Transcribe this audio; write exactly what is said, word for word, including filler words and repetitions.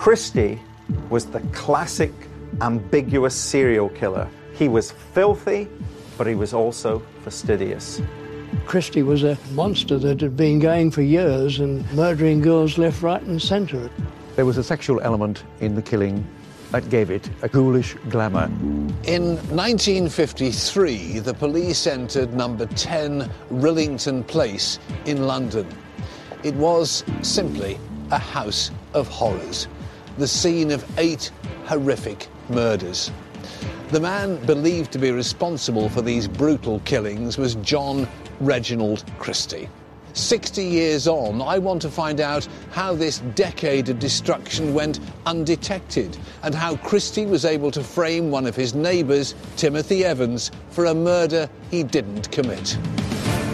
Christie was the classic ambiguous serial killer. He was filthy, but he was also fastidious. Christie was a monster that had been going for years and murdering girls left, right and centre. There was a sexual element in the killing that gave it a ghoulish glamour. In nineteen fifty-three, the police entered number ten Rillington Place in London. It was simply a house of horrors, the scene of eight horrific murders. The man believed to be responsible for these brutal killings was John Reginald Christie. Sixty years on, I want to find out how this decade of destruction went undetected and how Christie was able to frame one of his neighbours, Timothy Evans, for a murder he didn't commit.